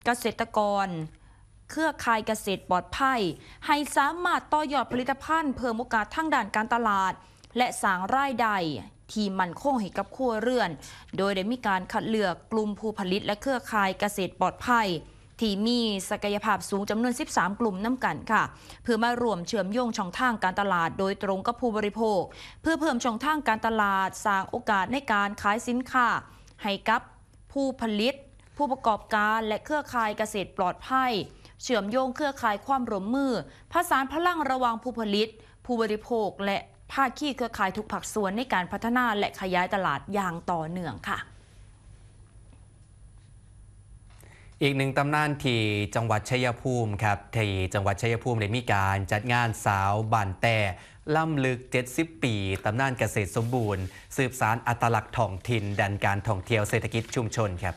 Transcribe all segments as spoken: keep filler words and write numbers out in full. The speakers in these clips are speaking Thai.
เกษตรกรเครือข่ายเกษตรปลอดภัยให้สามารถต่อยอดผลิตภัณฑ์เพิ่มโอกาสทางด้านการตลาดและสร้างรายได้ที่มั่นคงให้กับครัวเรือนโดยได้มีการคัดเลือกกลุ่มผู้ผลิตและเครือข่ายเกษตรปลอดภัยที่มีศักยภาพสูงจำนวนสิบสามกลุ่มน้ำกันค่ะเพื่อมารวมเชื่อมโยงช่องทางการตลาดโดยตรงกับผู้บริโภคเพื่อเพิ่มช่องทางการตลาดสร้างโอกาสในการขายสินค้าให้กับผู้ผลิตผู้ประกอบการและเครือข่ายเกษตรปลอดภัยเชื่อมโยงเครือข่ายความร่วมมือผสานพลังระหว่างผู้ผลิตผู้บริโภคและภาคีเครือข่ายทุกภาคส่วนในการพัฒนาและขยายตลาดอย่างต่อเนื่องค่ะอีกหนึ่งตำนานที่จังหวัดชัยภูมิครับที่จังหวัดชัยภูมิได้มีการจัดงานสาวบ้านแต่ล่ำลึกเจ็ดสิบปีตำนานเกษตรสมบูรณ์สืบสานอัตลักษณ์ท้องถิ่นดันการท่องเที่ยวเศรษฐกิจชุมชนครับ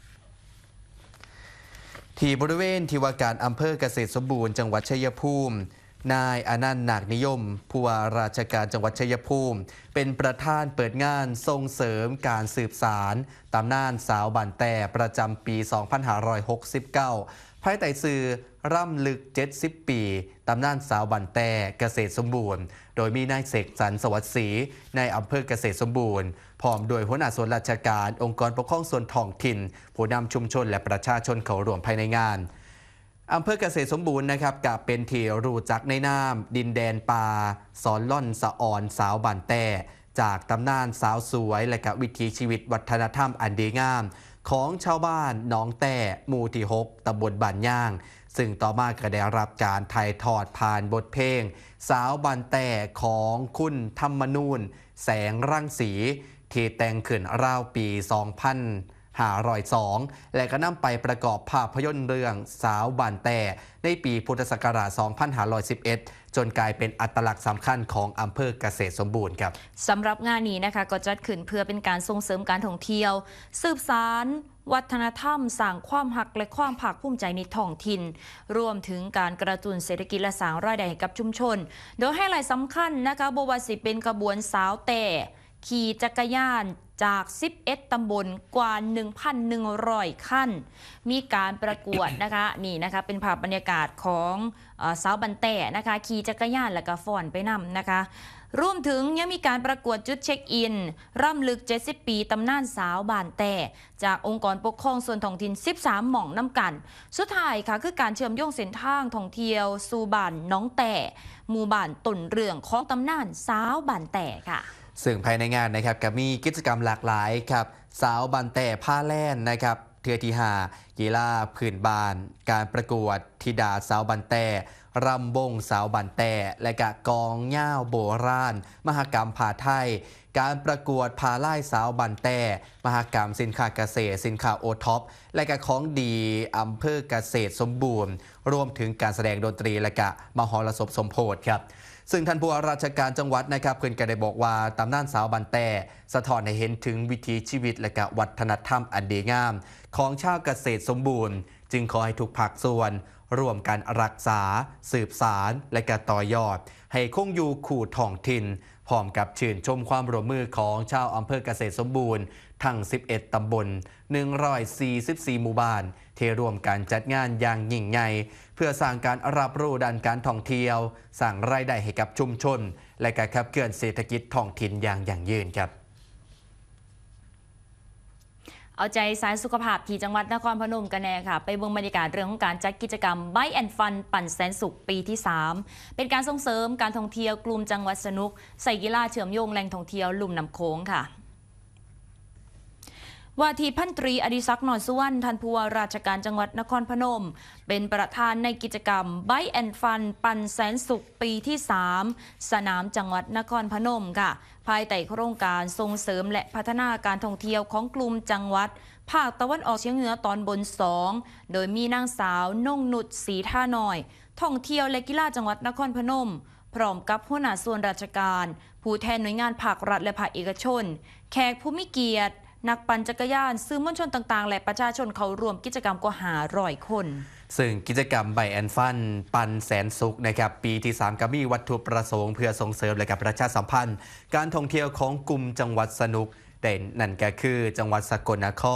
ที่บริเวณที่ว่าการอำเภอเกษตรสมบูรณ์จังหวัดชัยภูมินายอนันต์นาคนิยมผู้ว่าราชการจังหวัดชัยภูมิเป็นประธานเปิดงานส่งเสริมการสืบสานตำนานสาวบ้านแต่ประจำปี สองพันห้าร้อยหกสิบเก้า ภายใต้ชื่อร่ำลึก เจ็ดสิบ ปีตำนานสาวบ้านแต่เกษตรสมบูรณ์โดยมีนายเสกสรรสวัสดิ์ศรีในอำเภอเกษตรสมบูรณ์พร้อมโดยหัวหน้าส่วนราชการองค์กรปกครองส่วนท้องถิ่นผู้นำชุมชนและประชาชนเข้าร่วมภายในงานอำเภอเกษตรสมบูรณ์นะครับกับเป็นที่รู้จักในนามดินแดนป่าสอนล่อนสะอ่อนสาวบ้านแต่จากตำนานสาวสวยและกับวิถีชีวิตวัฒนธรรมอันดีงามของชาวบ้านหนองแต่หมู่ที่หกตำบลบ้านย่างซึ่งต่อมาก็ได้รับการถ่ายทอดผ่านบทเพลงสาวบ้านแต่ของคุณธรรมนูญแสงรังสีที่แต่งขึ้นราวปี สองพันห้าร้อยสอง และก็นำไปประกอบภาพยนตร์เรื่องสาวบ้านแต่ในปีพุทธศักราช สองพันห้าร้อยสิบเอ็ด จนกลายเป็นอัตลักษณ์สำคัญของอำเภอเกษตรสมบูรณ์ครับสำหรับงานนี้นะคะก็จัดขึ้นเพื่อเป็นการส่งเสริมการท่องเที่ยวสืบสานวัฒนธรรมสร้างความหักและความภาคภูมิใจในท้องถิ่นรวมถึงการกระตุ้นเศรษฐกิจและสร้างรายได้ให้กับชุมชนโดยให้ไฮไลท์สำคัญนะคะบวชสิเป็นขบวนสาวแต่ขี่จักรยานจากสิบเอ็ดตำบลกว่า หนึ่งพันหนึ่งร้อย คันมีการประกวดนะคะนี่นะคะเป็นภาพบรรยากาศของสาวบันแต่นะคะขี่จักรยานและก็ฟ้อนไปนำนะคะรวมถึงยังมีการประกวดจุดเช็คอินร่ำลึกเจ็ดสิบปีตำนานสาวบ้านแต่จากองค์กรปกครองส่วนท้องถิ่นสิบสามหม่องน้ำกันสุดท้ายค่ะคือการเชื่อมโยงเส้นทางท่องเที่ยวสู่บ้านน้องแต่หมู่บ้านต้นเรื่องของตำนานสาวบ้านแต่ค่ะซึ่งภายในงานนะครับก็มีกิจกรรมหลากหลายครับสาวบ้านแต่ผ้าแล่นนะครับเทือที่หากีฬาพื้นบ้านการประกวดธิดาสาวบ้านแต่รำวงสาวบ้านแต่และกะกองย่าวโบราณมหกรรมผ้าไทยการประกวดผ้าลายสาวบ้านแต่มหกรรมสินค้าเกษตรสินค้าโอท็อปและกะของดีอำเภอเกษตรสมบูรณ์รวมถึงการแสดงดนตรีและกะมหรสพสมโภชครับซึ่งท่านผู้ว่าราชการจังหวัดนะครับเพิ่นก็ได้บอกว่าตำนานสาวบ้านแต่สะท้อนให้เห็นถึงวิถีชีวิตและกะวัฒนธรรมอันดีงามของชาวเกษตรสมบูรณ์จึงขอให้ทุกภาคส่วนร่วมกันรักษาสืบสารและกะต่อยอดให้คงอยู่คู่ท้องถิ่นพร้อมกับชื่นชมความร่วมมือของชาวอำเภอเกษตรสมบูรณ์ทั้งสิบเอ็ดตำบลหนึ่งร้อยสี่สิบสี่หมู่บ้านที่ร่วมกันจัดงานอย่างยิ่งใหญ่เพื่อสร้างการรับรู้ด้านการท่องเที่ยวสร้างรายได้ให้กับชุมชนและการขับเคลื่อนเศรษฐกิจท้องถิ่นอย่างยั่งยืนครับเอาใจสายสุขภาพที่จังหวัดนครพนมกันแน่ค่ะไปเบิ่งบรรยากาศเรื่องของการจัดกิจกรรม Bike and Fun ปั่นแสนสุขปีที่สามเป็นการส่งเสริมการท่องเที่ยวกลุ่มจังหวัดสนุกใส่กีฬาเชื่อมโยงแหล่งท่องเที่ยวลุ่มน้ำโขงค่ะว่าที่พันตรีอดิศักดิ์หน่อยสุวรรณท่านผู้ว่าราชการจังหวัดนครพนมเป็นประธานในกิจกรรม Bike and Fun ปั่นแสนสุขปีที่สามสนามจังหวัดนครพนมค่ะภายใต้โครงการส่งเสริมและพัฒนาการท่องเที่ยวของกลุ่มจังหวัดภาคตะวันออกเฉียงเหนือตอนบนสองโดยมีนางสาวนงนุชศรีท่าน้อยท่องเที่ยวและกีฬาจังหวัดนครพนมพร้อมกับหัวหน้าส่วนราชการผู้แทนหน่วยงานภาครัฐและภาคเอกชนแขกผู้มีเกียรตินักปั่นจักรยานสื่อมวลชนต่างๆและประชาชนเข้าร่วมกิจกรรมกว่าห้าร้อยคนซึ่งกิจกรรมไบแอนฟันปั่นแสนสุขนะครับปีที่สามก็มีวัตถุประสงค์เพื่อส่งเสริมและกับประชาสัมพันธ์การท่องเที่ยวของกลุ่มจังหวัดสนุกแต่นั่นก็คือจังหวัดสกลนคร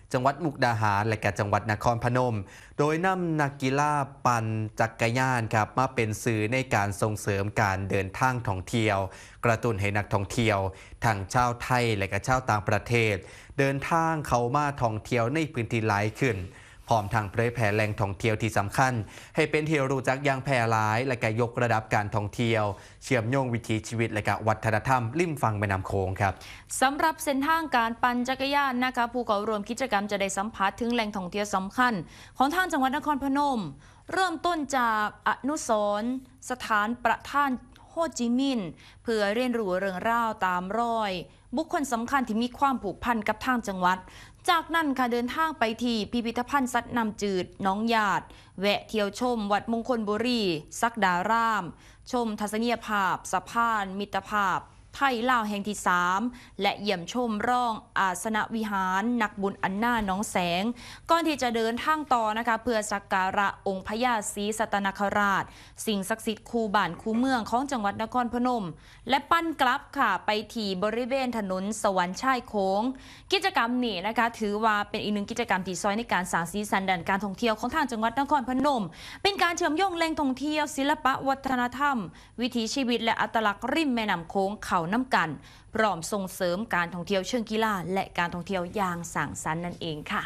จังหวัดมุกดาหารและก็จังหวัดนครพนม โดยนำนักกีฬาปั่นจักรยานครับมาเป็นสื่อในการส่งเสริมการเดินทางท่องเที่ยว กระตุ้นให้นักท่องเที่ยวทั้งชาวไทยและก็ชาวต่างประเทศ เดินทางเข้ามาท่องเที่ยวในพื้นที่หลายขึ้นพร้อมทางเผยแผ่แหล่งท่องเที่ยวที่สำคัญให้เป็นที่รู้จักอย่างแพร่หลายและก็ยกระดับการท่องเที่ยวเชื่อมโยงวิถีชีวิตและก็วัฒนธรรมริมฝั่งแม่น้ำโขงครับสำหรับเส้นทางการปั่นจักรยานนะคะผู้เข้าร่วมกิจกรรมจะได้สัมผัสถึงแหล่งท่องเที่ยวสำคัญของทางจังหวัดนครพนมเริ่มต้นจากอนุสรณ์สถานประทานโฮจิมินห์เพื่อเรียนรู้เรื่องราวตามรอยบุคคลสำคัญที่มีความผูกพันกับทางจังหวัดจากนั้นค่ะเดินทางไปที่พิพิธภัณฑ์สัตว์น้ำจืดน้องหยาดแวะเที่ยวชมวัดมงคลบุรีสักดาราม ชมทัศนียภาพสะพานมิตรภาพไทยลาวแห่งที่สามและเยี่ยมชมร่องอาสนวิหารนักบุญอันน่าน้องแสงก่อนที่จะเดินทางต่อนะคะเพื่อสักการะองค์พญาศรีสัตนคราชสิ่งศักดิ์สิทธิ์คูบ้านคูเมืองของจังหวัดนครพนมและปั้นกลับค่ะไปที่บริเวณถนนสวรรค์ชายโค้งกิจกรรมนี้นะคะถือว่าเป็นอีกหนึ่งกิจกรรมที่ซอยในการสร้างสีสันด้านการท่องเที่ยวของทางจังหวัดนครพนมเป็นการเชื่อมโยงแหล่งท่องเที่ยวศิลปะวัฒนธรรมวิถีชีวิตและอัตลักษณ์ริมแม่น้ำโขงเขาน้ำกันพร้อมส่งเสริมการท่องเที่ยวเชิงกีฬาและการท่องเที่ยวอย่างสร้างสรรค์นั่นเองค่ะ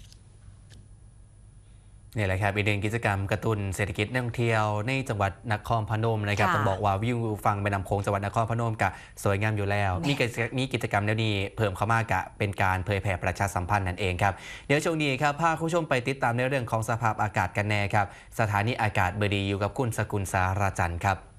นี่แหละครับอีกหนึ่งกิจกรรมกระตุ้นเศรษฐกิจนักท่องเที่ยวในจังหวัดนครพนมนะครับต้องบอกว่าวิวฟังแม่น้ำโขงจังหวัดนครพนมกะสวยงามอยู่แล้วมีกิจมีกิจกรรมแล้วนี้เพิ่มเข้ามากะเป็นการเผยแผ่ประชาสัมพันธ์นั่นเองครับเดี๋ยวช่วงนี้ครับพาคุณผู้ชมไปติดตามในเรื่องของสภาพอากาศกันแน่ครับสถานีอากาศเบอร์ดีอยู่กับคุณสกุลสาราจันทร์ครับ